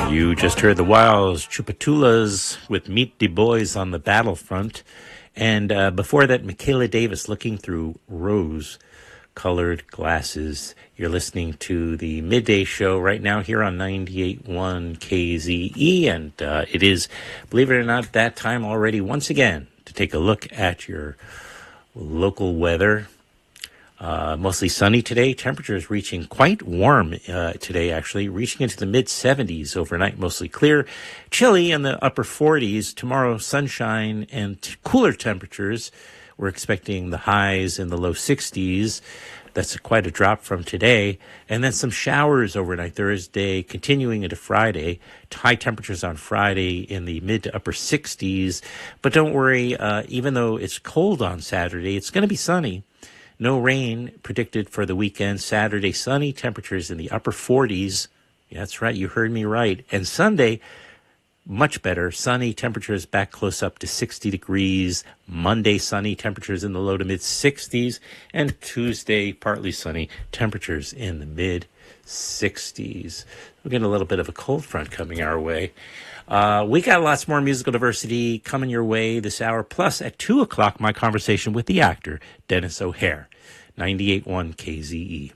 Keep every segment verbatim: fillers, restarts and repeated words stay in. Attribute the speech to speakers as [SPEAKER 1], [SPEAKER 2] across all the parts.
[SPEAKER 1] You just heard the Wilds, Chupatulas with Meet the Boys on the Battlefront. And uh, before that, Michaela Davis, Looking Through Rose-Colored Glasses. You're listening to the Midday Show right now here on ninety-eight point one K Z E. And uh, it is, believe it or not, that time already once again to take a look at your local weather. Uh, mostly sunny today. Temperatures reaching quite warm uh, today, actually, reaching into the mid seventies overnight, mostly clear. Chilly in the upper forties. Tomorrow, sunshine and t- cooler temperatures. We're expecting the highs in the low sixties. That's a, quite a drop from today. And then some showers overnight Thursday, continuing into Friday. High temperatures on Friday in the mid to upper sixties. But don't worry, uh, even though it's cold on Saturday, it's going to be sunny. No rain predicted for the weekend. Saturday, sunny, temperatures in the upper forties. Yeah, that's right, you heard me right. And Sunday, much better. Sunny, temperatures back close up to sixty degrees. Monday, sunny, temperatures in the low to mid sixties. And Tuesday, partly sunny, temperatures in the mid sixties. We're getting a little bit of a cold front coming our way. Uh, we got lots more musical diversity coming your way this hour. Plus, at two o'clock, my conversation with the actor, Dennis O'Hare, ninety-eight point one K Z E.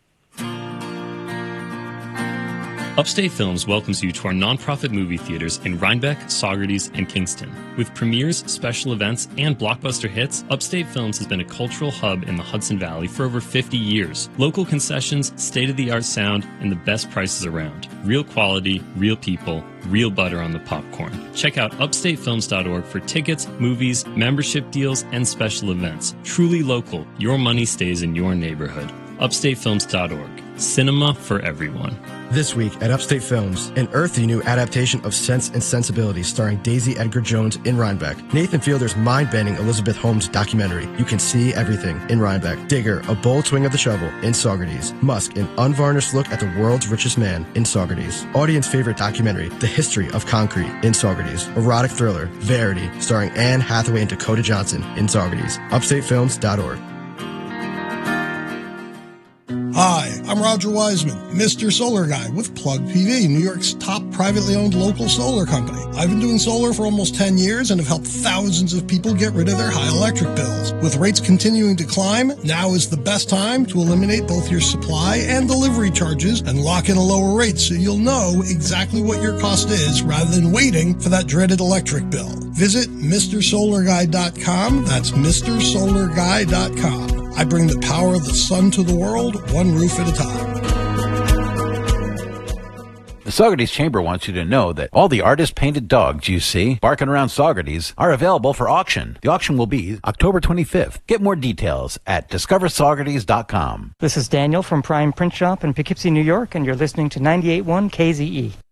[SPEAKER 2] Upstate Films welcomes you to our nonprofit movie theaters in Rhinebeck, Saugerties, and Kingston. With premieres, special events, and blockbuster hits, Upstate Films has been a cultural hub in the Hudson Valley for over fifty years. Local concessions, state-of-the-art sound, and the best prices around. Real quality, real people, real butter on the popcorn. Check out upstate films dot org for tickets, movies, membership deals, and special events. Truly local, your money stays in your neighborhood. upstate films dot org. Cinema for everyone.
[SPEAKER 3] This week at Upstate Films, an earthy new adaptation of Sense and Sensibility starring Daisy Edgar Jones in Rhinebeck. Nathan Fielder's mind-bending Elizabeth Holmes documentary, You Can See Everything, in Rhinebeck. Digger, A Bold Swing of the Shovel, in Saugerties. Musk, an unvarnished look at the world's richest man, in Saugerties. Audience favorite documentary, The History of Concrete, in Saugerties. Erotic thriller, Verity, starring Anne Hathaway and Dakota Johnson, in Saugerties. upstate films dot org.
[SPEAKER 4] Hi, I'm Roger Wiseman, Mister Solar Guy with Plug P V, New York's top privately owned local solar company. I've been doing solar for almost ten years and have helped thousands of people get rid of their high electric bills. With rates continuing to climb, now is the best time to eliminate both your supply and delivery charges and lock in a lower rate so you'll know exactly what your cost is rather than waiting for that dreaded electric bill. Visit Mister Solar Guy dot com. That's Mister Solar Guy dot com. I bring the power of the sun to the world, one roof at a time.
[SPEAKER 5] The Saugerties Chamber wants you to know that all the artist-painted dogs you see barking around Saugerties are available for auction. The auction will be October twenty-fifth. Get more details at discover saugerties dot com.
[SPEAKER 6] This is Daniel from Prime Print Shop in Poughkeepsie, New York, and you're listening to ninety-eight point one K Z E.